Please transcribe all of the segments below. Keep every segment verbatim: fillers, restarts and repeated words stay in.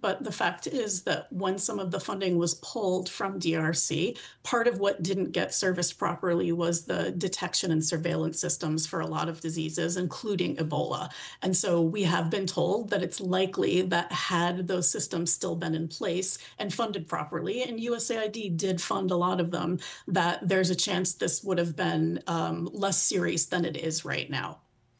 but the fact is that when some of the funding was pulled from D R C, part of what didn't get serviced properly was the detection and surveillance systems for a lot of diseases, including Ebola. And so we have been told that it's likely that had those systems still been in place and funded properly, and U S A I D did fund a lot of them, that there's a chance this would have been um, less serious than it is right now.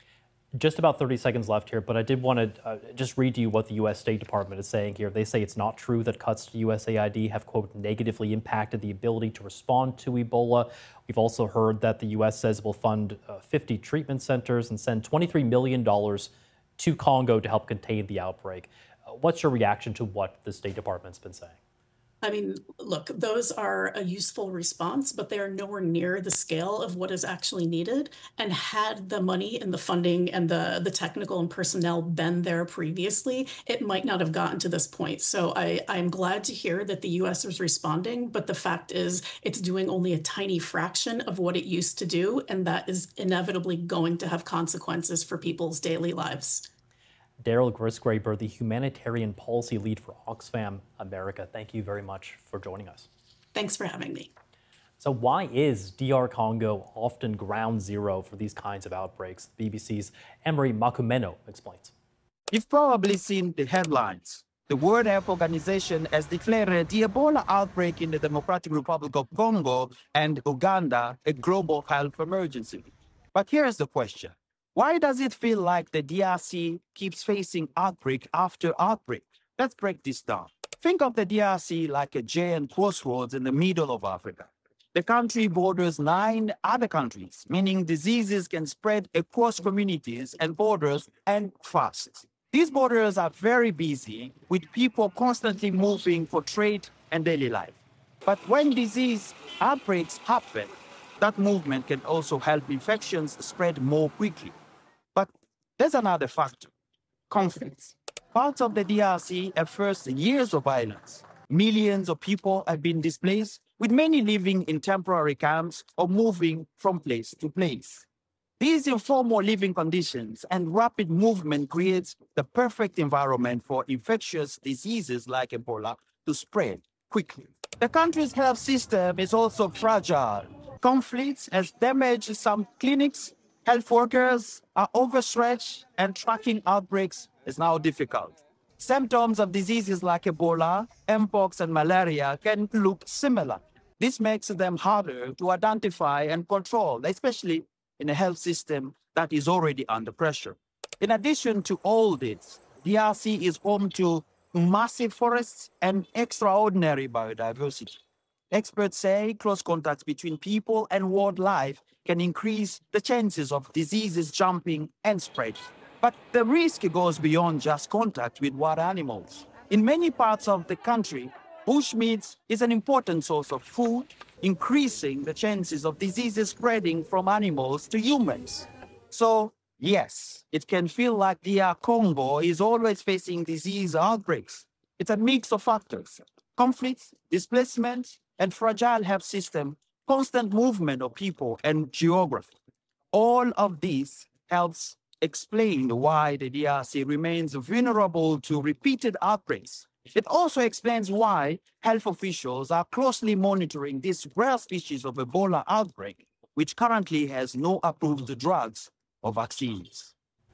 Just about thirty seconds left here, but I did want to uh, just read to you what the U S State Department is saying here. They say it's not true that cuts to U S A I D have, quote, negatively impacted the ability to respond to Ebola. We've also heard that the U S says it will fund uh, fifty treatment centers and send twenty-three million dollars to Congo to help contain the outbreak. Uh, what's your reaction to what the State Department's been saying? I mean, look, those are a useful response, but they are nowhere near the scale of what is actually needed. And had the money and the funding and the, the technical and personnel been there previously, it might not have gotten to this point. So I, I'm glad to hear that the U S is responding, but the fact is it's doing only a tiny fraction of what it used to do, and that is inevitably going to have consequences for people's daily lives. Daryl Grisgraber, the humanitarian policy lead for Oxfam America. Thank you very much for joining us. Thanks for having me. So why is D R Congo often ground zero for these kinds of outbreaks? B B C's Emery Makumeno explains. You've probably seen the headlines. The World Health Organization has declared the Ebola outbreak in the Democratic Republic of Congo and Uganda a global health emergency. But here's the question. Why does it feel like the D R C keeps facing outbreak after outbreak? Let's break this down. Think of the D R C like a giant crossroads in the middle of Africa. The country borders nine other countries, meaning diseases can spread across communities and borders and fast. These borders are very busy, with people constantly moving for trade and daily life. But when disease outbreaks happen, that movement can also help infections spread more quickly. But there's another factor, conflicts. Parts of the D R C have faced years of violence. Millions of people have been displaced, with many living in temporary camps or moving from place to place. These informal living conditions and rapid movement creates the perfect environment for infectious diseases like Ebola to spread quickly. The country's health system is also fragile. Conflicts has damaged some clinics. Health workers are overstretched, and tracking outbreaks is now difficult. Symptoms of diseases like Ebola, Mpox, and malaria can look similar. This makes them harder to identify and control, especially in a health system that is already under pressure. In addition to all this, D R C is home to massive forests and extraordinary biodiversity. Experts say close contacts between people and wildlife can increase the chances of diseases jumping and spreading. But the risk goes beyond just contact with wild animals. In many parts of the country, bushmeat is an important source of food, increasing the chances of diseases spreading from animals to humans. So, yes, it can feel like D R Congo is always facing disease outbreaks. It's a mix of factors: conflicts, displacement, and fragile health system, constant movement of people, and geography. All of this helps explain why the D R C remains vulnerable to repeated outbreaks. It also explains why health officials are closely monitoring this rare species of Ebola outbreak, which currently has no approved drugs or vaccines.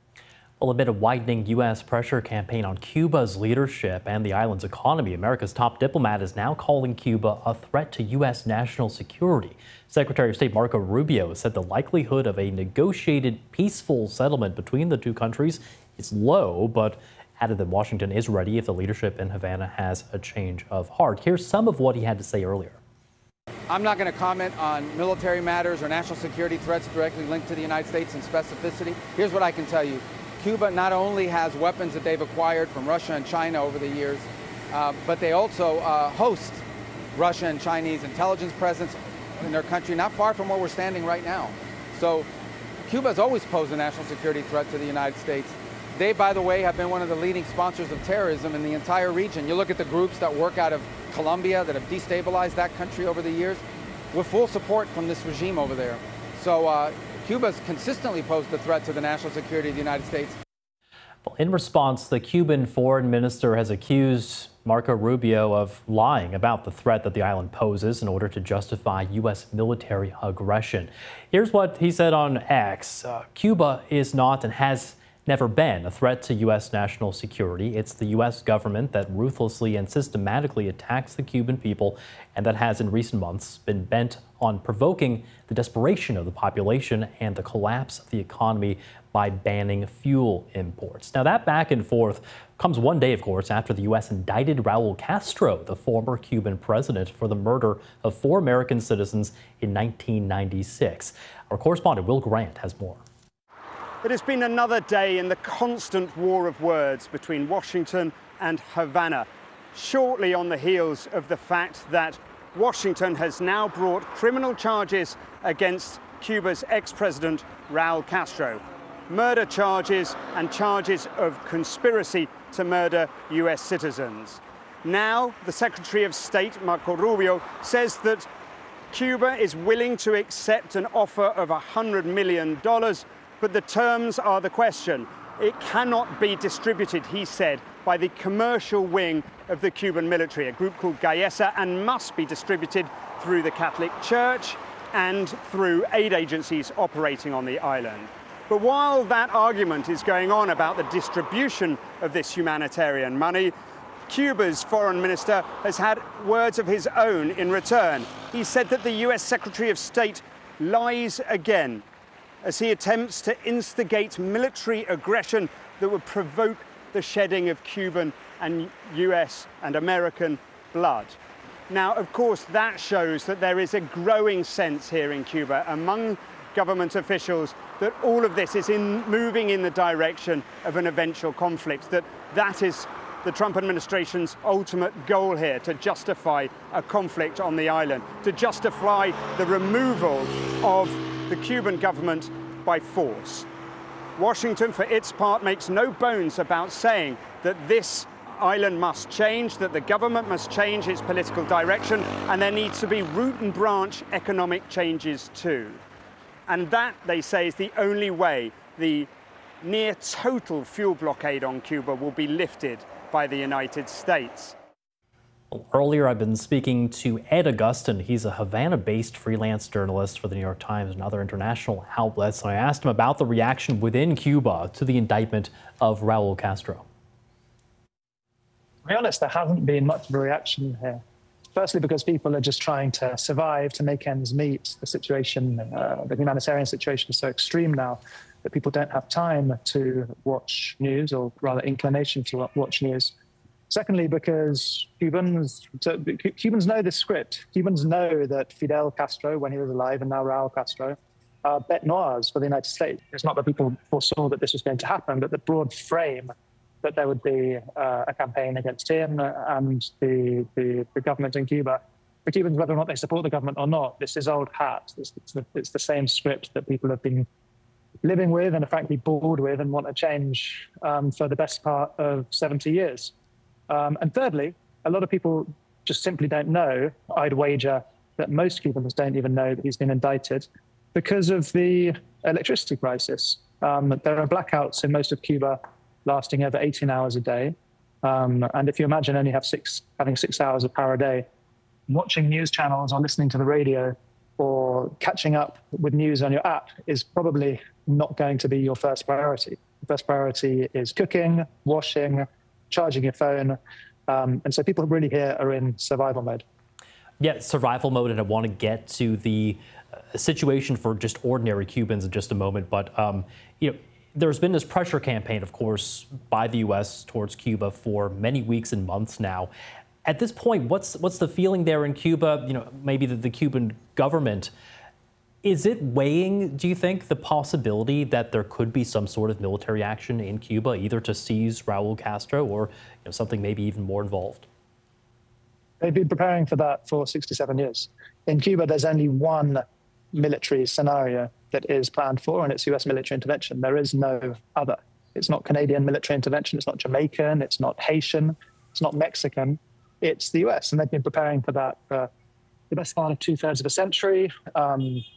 Well, amid a widening U S pressure campaign on Cuba's leadership and the island's economy, America's top diplomat is now calling Cuba a threat to U S national security. Secretary of State Marco Rubio said the likelihood of a negotiated peaceful settlement between the two countries is low, but added that Washington is ready if the leadership in Havana has a change of heart. Here's some of what he had to say earlier. I'm not going to comment on military matters or national security threats directly linked to the United States in specificity. Here's what I can tell you. Cuba not only has weapons that they've acquired from Russia and China over the years, uh, but they also uh, host Russia and Chinese intelligence presence in their country, not far from where we're standing right now. So Cuba has always posed a national security threat to the United States. They, by the way, have been one of the leading sponsors of terrorism in the entire region. You look at the groups that work out of Colombia that have destabilized that country over the years, with full support from this regime over there. So uh, Cuba's consistently posed a threat to the national security of the United States. In response, the Cuban foreign minister has accused Marco Rubio of lying about the threat that the island poses in order to justify U S military aggression. Here's what he said on X. Uh, Cuba is not and has never been a threat to U S national security. It's the U S government that ruthlessly and systematically attacks the Cuban people and that has in recent months been bent on provoking the desperation of the population and the collapse of the economy by banning fuel imports. Now, that back and forth comes one day, of course, after the U S indicted Raul Castro, the former Cuban president, for the murder of four American citizens in nineteen ninety-six. Our correspondent Will Grant has more. It has been another day in the constant war of words between Washington and Havana, shortly on the heels of the fact that Washington has now brought criminal charges against Cuba's ex-president Raul Castro, murder charges and charges of conspiracy to murder U S citizens. Now, the Secretary of State, Marco Rubio, says that Cuba is willing to accept an offer of one hundred million dollars, but the terms are the question. It cannot be distributed, he said, by the commercial wing of the Cuban military, a group called Gaesa, and must be distributed through the Catholic Church and through aid agencies operating on the island. But while that argument is going on about the distribution of this humanitarian money, Cuba's foreign minister has had words of his own in return. He said that the U S Secretary of State lies again as he attempts to instigate military aggression that would provoke the shedding of Cuban and U S and American blood. Now, of course, that shows that there is a growing sense here in Cuba among government officials that all of this is in moving in the direction of an eventual conflict, that that is the Trump administration's ultimate goal here, to justify a conflict on the island, to justify the removal of the Cuban government by force. Washington, for its part, makes no bones about saying that this island must change, that the government must change its political direction, and there needs to be root and branch economic changes too. And that, they say, is the only way the near total fuel blockade on Cuba will be lifted by the United States. Well, earlier, I've been speaking to Ed Augustin. He's a Havana-based freelance journalist for the New York Times and other international outlets. And I asked him about the reaction within Cuba to the indictment of Raul Castro. To be honest, there hasn't been much of a reaction here. Firstly, because people are just trying to survive, to make ends meet. The situation, uh, the humanitarian situation is so extreme now that people don't have time to watch news, or rather inclination to watch news. Secondly, because Cubans, so Cubans know this script. Cubans know that Fidel Castro, when he was alive, and now Raul Castro, are bête noirs for the United States. It's not that people foresaw that this was going to happen, but the broad frame that there would be uh, a campaign against him and the, the, the government in Cuba. For Cubans, whether or not they support the government or not, this is old hat. It's, it's, the, it's the same script that people have been living with and are frankly bored with and want to change um, for the best part of seventy years. Um, and thirdly, a lot of people just simply don't know. I'd wager that most Cubans don't even know that he's been indicted because of the electricity crisis. Um, there are blackouts in most of Cuba lasting over eighteen hours a day. Um, and if you imagine only have six, having six hours of power a day, watching news channels or listening to the radio or catching up with news on your app is probably not going to be your first priority. The first priority is cooking, washing, charging your phone. Um, and so people really here are in survival mode. Yeah, survival mode, and I want to get to the uh, situation for just ordinary Cubans in just a moment. But, um, you know, there's been this pressure campaign, of course, by the U S towards Cuba for many weeks and months now. At this point, what's what's the feeling there in Cuba? You know, maybe the, the Cuban government, is it weighing, do you think, the possibility that there could be some sort of military action in Cuba, either to seize Raul Castro or, you know, something maybe even more involved? They've been preparing for that for sixty-seven years. In Cuba, there's only one military scenario that is planned for, and it's U S military intervention. There is no other. It's not Canadian military intervention. It's not Jamaican. It's not Haitian. It's not Mexican. It's the U S, and they've been preparing for that for the best part of two-thirds of a century. Um,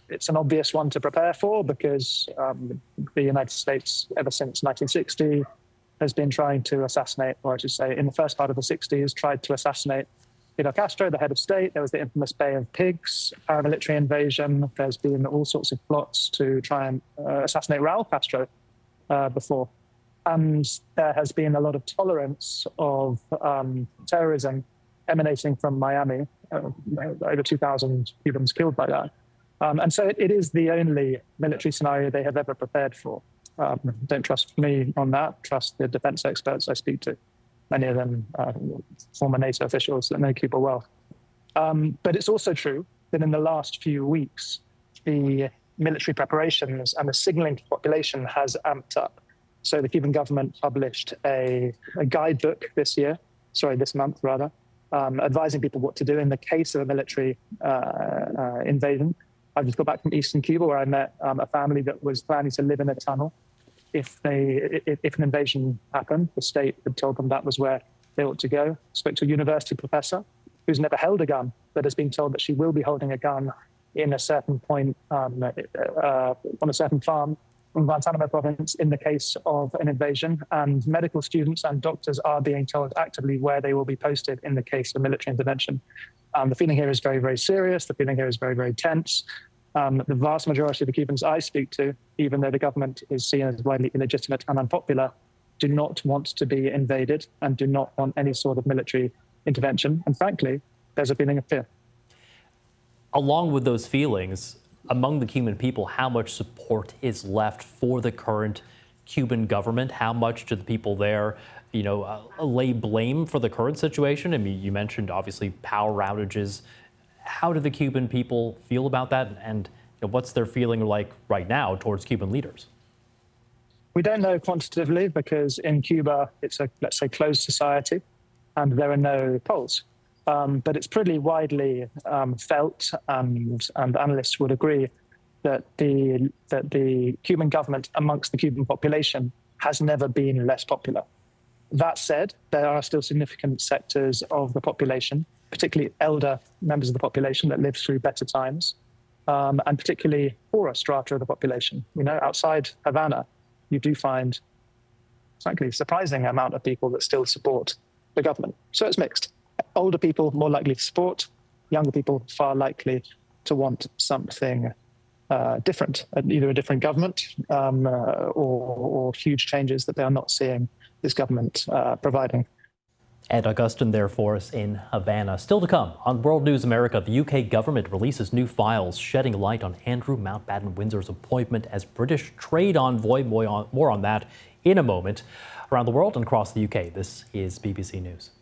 it's an obvious one to prepare for because um, the United States, ever since nineteen sixty, has been trying to assassinate, or I should say, in the first part of the sixties, tried to assassinate Fidel Castro, the head of state. There was the infamous Bay of Pigs paramilitary invasion. There's been all sorts of plots to try and uh, assassinate Raul Castro uh, before. And there has been a lot of tolerance of um, terrorism emanating from Miami, uh, over two thousand Cubans killed by that. Um, and so it, it is the only military scenario they have ever prepared for. Um, don't trust me on that. Trust the defense experts I speak to, many of them uh, former NATO officials that know Cuba well. Um, but it's also true that in the last few weeks, the military preparations and the signaling to the population has amped up. So the Cuban government published a, a guidebook this year, sorry, this month rather, um, advising people what to do in the case of a military uh, uh, invasion. I just got back from Eastern Cuba where I met um, a family that was planning to live in a tunnel. If they, if, if an invasion happened, the state had told them that was where they ought to go. Spoke to a university professor who's never held a gun, but has been told that she will be holding a gun in a certain point um, uh, on a certain farm in Guantanamo province in the case of an invasion. And medical students and doctors are being told actively where they will be posted in the case of military intervention. Um, the feeling here is very, very serious. The feeling here is very, very tense. Um, the vast majority of the Cubans I speak to, even though the government is seen as widely illegitimate and unpopular, do not want to be invaded and do not want any sort of military intervention. And frankly, there's a feeling of fear. Along with those feelings, among the Cuban people, how much support is left for the current Cuban government? How much do the people there, you know, uh, lay blame for the current situation? I mean, you mentioned obviously power outages. How do the Cuban people feel about that? And you know, what's their feeling like right now towards Cuban leaders? We don't know quantitatively because in Cuba, it's a, let's say, closed society and there are no polls. Um, but it's pretty widely um, felt, and, and analysts would agree, that the, that the Cuban government amongst the Cuban population has never been less popular. That said, there are still significant sectors of the population, particularly elder members of the population that live through better times, um, and particularly poorer strata of the population. You know, outside Havana, you do find, frankly, a surprising amount of people that still support the government. So it's mixed. Older people more likely to support, younger people far likely to want something uh, different, either a different government um, uh, or, or huge changes that they are not seeing this government uh, providing. Ed Augustin there for us in Havana. Still to come on World News America, the U K government releases new files shedding light on Andrew Mountbatten Windsor's appointment as British trade envoy. More on, more on that in a moment. Around the world and across the U K, this is B B C News.